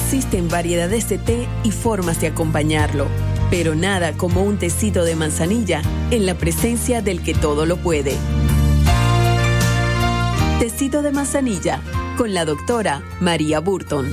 Existen variedades de té y formas de acompañarlo, pero nada como un tecito de manzanilla en la presencia del que todo lo puede. Tecito de manzanilla con la doctora María Burton.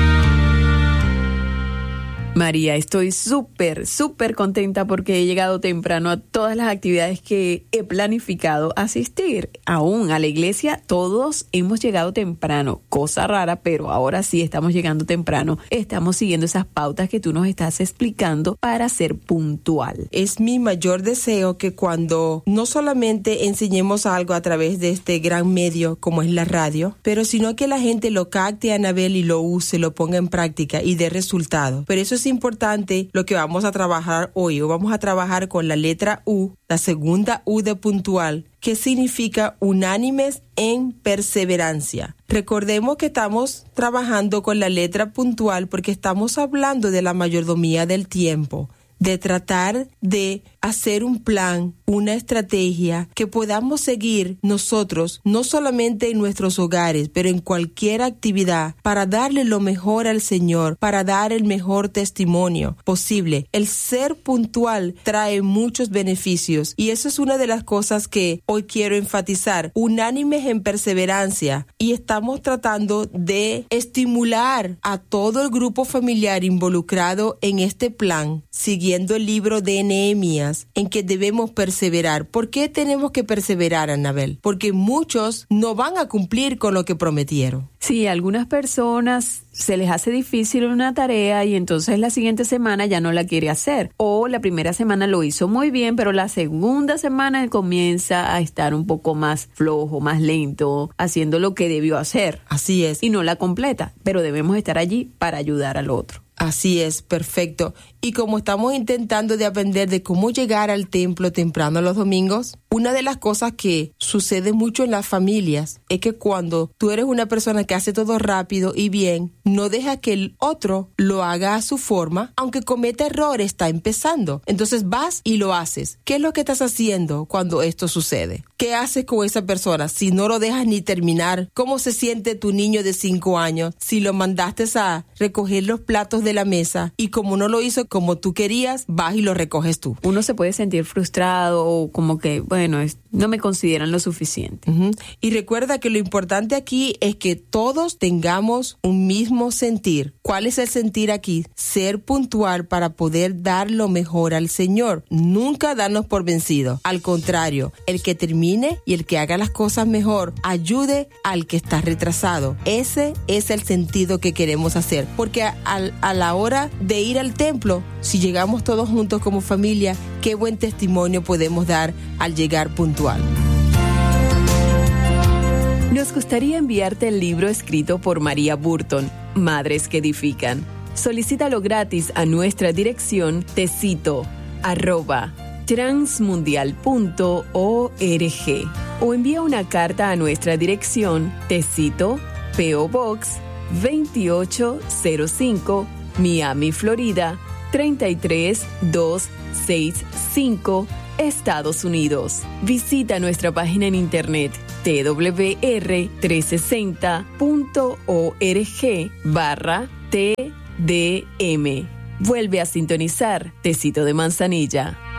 María, estoy súper contenta porque he llegado temprano a todas las actividades que he planificado asistir. Aún a la iglesia todos hemos llegado temprano, cosa rara, pero ahora sí estamos llegando temprano. Estamos siguiendo esas pautas que tú nos estás explicando para ser puntual. Es mi mayor deseo que cuando no solamente enseñemos algo a través de este gran medio como es la radio, pero sino que la gente lo capte, Anabel, y lo use, lo ponga en práctica y dé resultado. Pero eso es importante lo que vamos a trabajar hoy. Vamos a trabajar con la letra U, la segunda U de puntual, que significa unánimes en perseverancia. Recordemos que estamos trabajando con la letra puntual porque estamos hablando de la mayordomía del tiempo, de tratar de hacer un plan, una estrategia que podamos seguir nosotros, no solamente en nuestros hogares, pero en cualquier actividad, para darle lo mejor al Señor, para dar el mejor testimonio posible. El ser puntual trae muchos beneficios y eso es una de las cosas que hoy quiero enfatizar. Unánimes en perseverancia, y estamos tratando de estimular a todo el grupo familiar involucrado en este plan, siguiendo el libro de Nehemías, en que debemos perseverar. ¿Por qué tenemos que perseverar, Anabel? Porque muchos no van a cumplir con lo que prometieron. Sí, a algunas personas se les hace difícil una tarea y entonces la siguiente semana ya no la quiere hacer. O la primera semana lo hizo muy bien, pero la segunda semana comienza a estar un poco más flojo, más lento, haciendo lo que debió hacer. Así es. Y no la completa, pero debemos estar allí para ayudar al otro. Así es, perfecto. Y como estamos intentando de aprender de cómo llegar al templo temprano los domingos, una de las cosas que sucede mucho en las familias es que cuando tú eres una persona que hace todo rápido y bien, no deja que el otro lo haga a su forma, aunque cometa errores, está empezando. Entonces vas y lo haces. ¿Qué es lo que estás haciendo cuando esto sucede? ¿Qué haces con esa persona si no lo dejas ni terminar? ¿Cómo se siente tu niño de 5 años si lo mandaste a recoger los platos de la mesa y como no lo hizo como tú querías, vas y lo recoges tú? Uno se puede sentir frustrado o como que, bueno, no me consideran lo suficiente. Y recuerda que lo importante aquí es que todos tengamos un mismo sentir. ¿Cuál es el sentir aquí? Ser puntual para poder dar lo mejor al Señor. Nunca darnos por vencidos. Al contrario, el que termine y el que haga las cosas mejor, ayude al que está retrasado. Ese es el sentido que queremos hacer. Porque a la hora de ir al templo, si llegamos todos juntos como familia, qué buen testimonio podemos dar al llegar puntual. Nos gustaría enviarte el libro escrito por María Burton, Madres que Edifican. Solicítalo gratis a nuestra dirección tecito@transmundial.org o envía una carta a nuestra dirección Tecito, P.O. Box 2805, Miami, Florida 33265, Estados Unidos. Visita nuestra página en internet twr360.org/TDM. Vuelve a sintonizar Tecito de Manzanilla.